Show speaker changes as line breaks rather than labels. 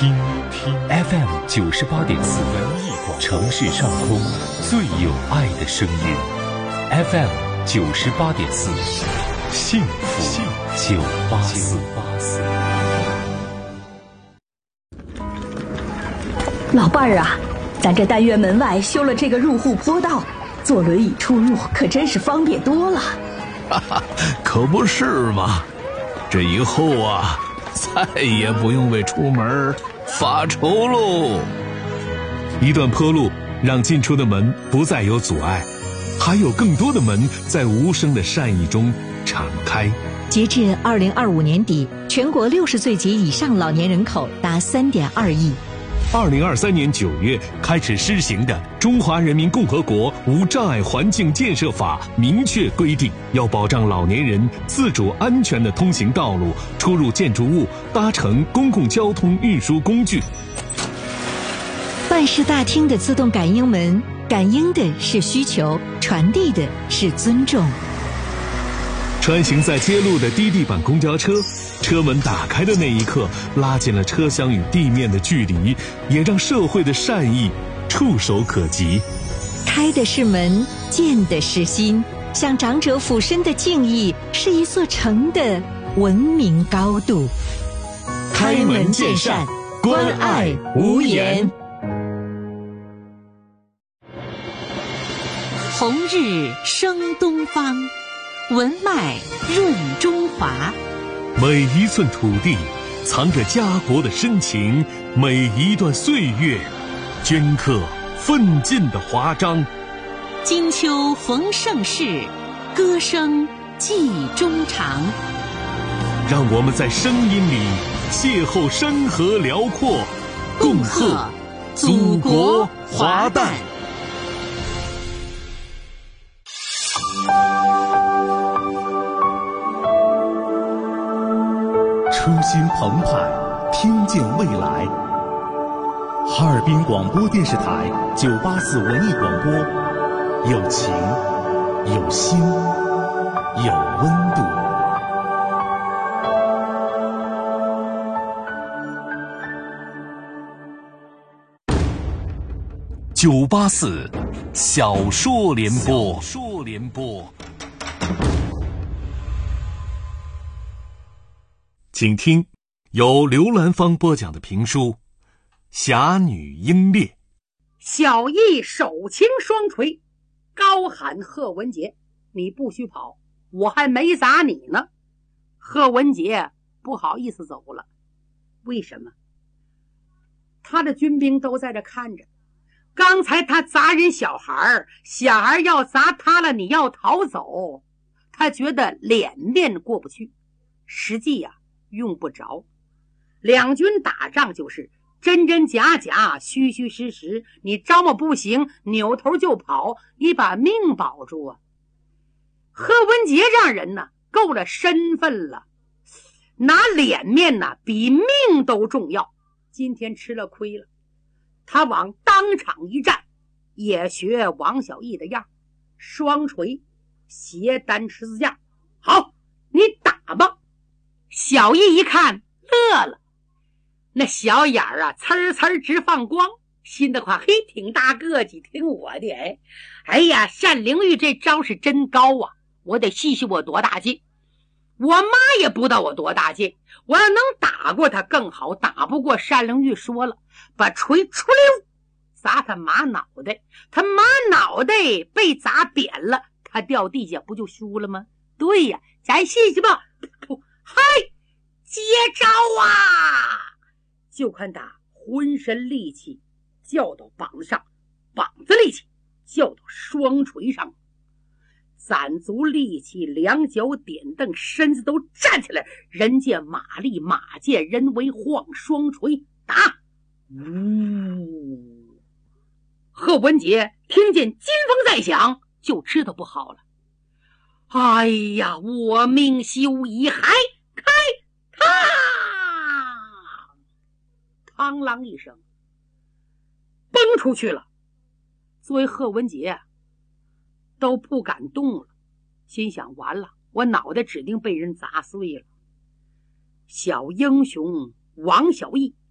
听 FM98.4，城市上空最有爱的声音。FM98.4，幸福984。
老伴儿啊，咱这单元门外修了这个入户坡道，坐轮椅出入可真是方便多了。
哈哈，可不是嘛！这以后啊，再也不用为出门发愁喽。
一段坡路让进出的门不再有阻碍，还有更多的门在无声的善意中敞开。
截至2025年底，全国60岁及以上老年人口达3.2亿。
2023年9月开始施行的《中华人民共和国无障碍环境建设法》明确规定，要保障老年人自主安全的通行道路、出入建筑物、搭乘公共交通运输工具。
办事大厅的自动感应门，感应的是需求，传递的是尊重。
穿行在街路的低地板公交车，车门打开的那一刻，拉近了车厢与地面的距离，也让社会的善意触手可及。
开的是门，见的是心，向长者俯身的敬意，是一座城的文明高度。
开门见山，关爱无言。
红日升东方，文脉润中华。
每一寸土地藏着家国的深情，每一段岁月镌刻奋进的华章。
金秋逢盛世，歌声寄衷肠。
让我们在声音里邂逅山河辽阔，共贺祖国华诞。
初心澎湃，听见未来。哈尔滨广播电视台984文艺广播，有情，有心，有温度。
984小说联播。请听由刘兰芳播讲的评书《侠女英烈》。
小义手擎双锤，高喊贺文杰：“你不许跑，我还没砸你呢！”贺文杰不好意思走了。为什么？他的军兵都在这看着。刚才他砸人小孩，小孩要砸他了，你要逃走，他觉得脸面过不去。实际呀，用不着。两军打仗就是真真假假，虚虚实实，你招么不行，扭头就跑，你把命保住啊。贺文杰让人呢够了身份了，拿脸面呢比命都重要。今天吃了亏了，他往当场一站，也学王小义的样，双锤斜单十字架。好，你打吧。小义一看乐了，那小眼儿啊呲呲直放光，心的话嘿，挺大个子，听我的。哎呀，单灵玉这招是真高啊，我得细细我多大劲。我妈也不知道我多大劲，我要能打过他更好，打不过单灵玉说了，把锤出溜砸他马脑袋，他马脑袋被砸扁了，他掉地下不就输了吗？对呀，咱细细吧。嗨，接招啊！就看他浑身力气叫到膀子上，膀子力气叫到双锤上，攒足力气，两脚点蹬，身子都站起来，人见马力，马见人为，晃双锤打。呜！贺文杰听见金风在响，就知道不好了。哎呀，我命休矣！还开嘡啷一声崩出去了。作为贺文杰都不敢动了，心想完了，我脑袋指定被人砸碎了。小英雄王小义